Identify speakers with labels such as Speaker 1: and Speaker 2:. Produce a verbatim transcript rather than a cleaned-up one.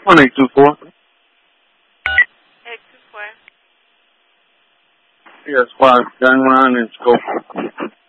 Speaker 1: One eight two four.
Speaker 2: Eight two four.
Speaker 1: Yes, five gang round in scope.